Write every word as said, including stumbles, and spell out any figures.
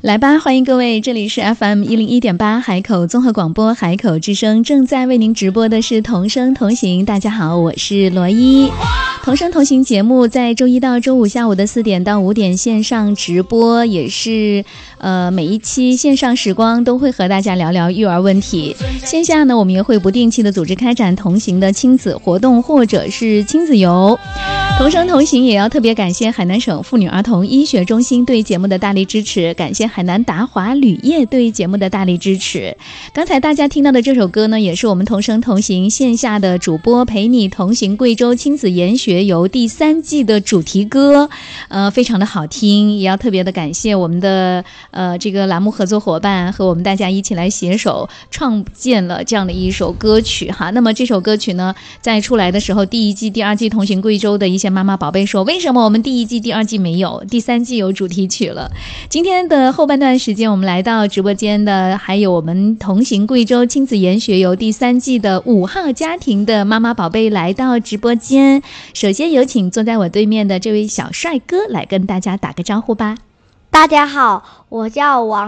来吧，欢迎各位，这里是 F M 一零一点八海口综合广播海口之声，正在为您直播的是同声同行。大家好，我是罗伊。同声同行节目在周一到周五下午的四点到五点线上直播，也是呃每一期线上时光都会和大家聊聊育儿问题。线下呢，我们也会不定期的组织开展同行的亲子活动或者是亲子游。同声同行也要特别感谢海南省妇女儿童医学中心对节目的大力支持，感谢海南达华铝业对节目的大力支持。刚才大家听到的这首歌呢，也是我们同声同行线下的主播陪你同行贵州亲子研学游第三季的主题歌，呃，非常的好听，也要特别的感谢我们的呃这个栏目合作伙伴和我们大家一起来携手创建了这样的一首歌曲哈。那么这首歌曲呢，在出来的时候，第一季、第二季同行贵州的一些妈妈宝贝说，为什么我们第一季、第二季没有，第三季有主题曲了？今天的后半段时间，我们来到直播间的还有我们同行贵州亲子研学游第三季的五号家庭的妈妈宝贝来到直播间。首先有请坐在我对面的这位小帅哥来跟大家打个招呼吧。 大家好，我叫王